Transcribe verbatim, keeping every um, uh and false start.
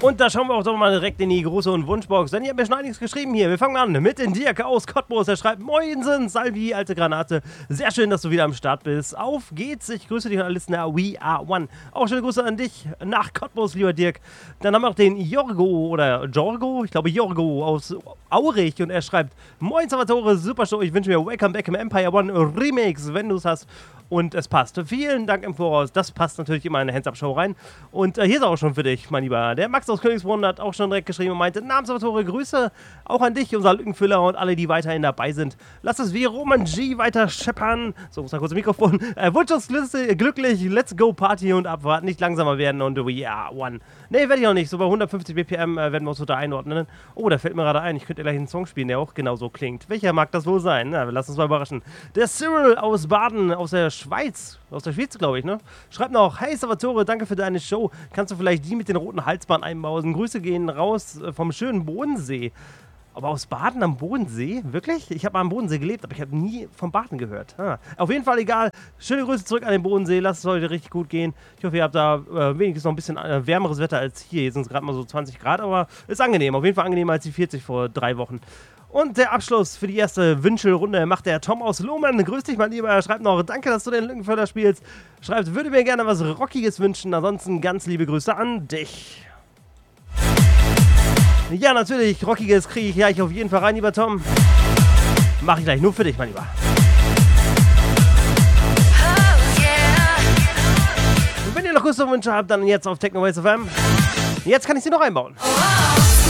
Und da schauen wir auch doch mal direkt in die große und Wunschbox, denn ihr habt mir schon einiges geschrieben hier. Wir fangen an mit den Dirk aus Cottbus. Er schreibt, Moinsen, Salvi, alte Granate. Sehr schön, dass du wieder am Start bist. Auf geht's, ich grüße dich und alle Listener, we are one. Auch schöne Grüße an dich nach Cottbus, lieber Dirk. Dann haben wir noch den Jorgo, oder Jorgo, ich glaube Jorgo aus Aurich. Und er schreibt, Moin Salvatore, super Show. Ich wünsche mir Welcome Back im Empire One Remix, wenn du es hast. Und es passt. Vielen Dank im Voraus. Das passt natürlich immer in eine Hands-Up-Show rein. Und äh, hier ist auch schon für dich, mein Lieber. Der Max aus Königsbrunn hat auch schon direkt geschrieben und meinte, Namensautor, Grüße auch an dich, unser Lückenfüller und alle, die weiterhin dabei sind. Lass es wie Roman G weiter scheppern. So, muss mal kurz das Mikrofon. Äh, Wunsch uns glücklich, let's go Party und abwarten. Nicht langsamer werden und we are one. Nee, werde ich auch nicht. So bei hundertfünfzig B P M äh, werden wir uns unter einordnen. Oh, da fällt mir gerade ein, ich könnte gleich einen Song spielen, der auch genauso klingt. Welcher mag das wohl sein? Na, lass uns mal überraschen. Der Cyril aus Baden, aus der Schweiz. Aus der Schweiz, glaube ich, ne? Schreibt noch, hey Salvatore, danke für deine Show. Kannst du vielleicht die mit den roten Halsband einbauen? Grüße gehen raus äh, vom schönen Bodensee. Aber aus Baden am Bodensee? Wirklich? Ich habe mal am Bodensee gelebt, aber ich habe nie vom Baden gehört. Ah. Auf jeden Fall egal. Schöne Grüße zurück an den Bodensee. Lasst es heute richtig gut gehen. Ich hoffe, ihr habt da äh, wenigstens noch ein bisschen äh, wärmeres Wetter als hier. Hier sind es gerade mal so zwanzig Grad, aber ist angenehm. Auf jeden Fall angenehmer als die vierzig vor drei Wochen. Und der Abschluss für die erste Wünschelrunde macht der Tom aus Lohmann. Grüß dich, mein Lieber. Er schreibt noch, danke, dass du den Lückenfüller spielst. Schreibt, würde mir gerne was Rockiges wünschen. Ansonsten ganz liebe Grüße an dich. Ja, natürlich, Rockiges kriege ich gleich auf jeden Fall rein, lieber Tom. Mach ich gleich nur für dich, mein Lieber. Oh, yeah. Und wenn ihr noch größere Wünsche habt, dann jetzt auf Techno Waves F M. Jetzt kann ich sie noch einbauen. Oh.